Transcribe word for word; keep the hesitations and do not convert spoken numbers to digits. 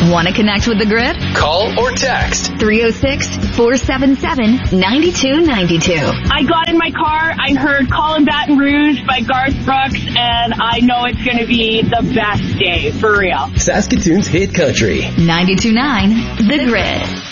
Want to connect with the Grid? Call or text three oh six, four seven seven, nine two nine two. I got in my car, I heard Call in Baton Rouge by Garth Brooks, and I know it's going to be the best day, for real. Saskatoon's hit country. ninety-two point nine The Grid.